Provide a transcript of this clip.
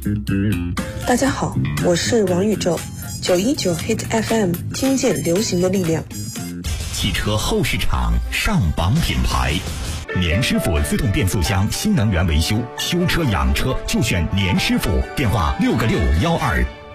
大家好，我是王宇宙，919 Hit FM 听见流行的力量。 汽车后市场上榜品牌，年师傅自动变速箱新能源维修，修车养车就选年师傅，电话6个612。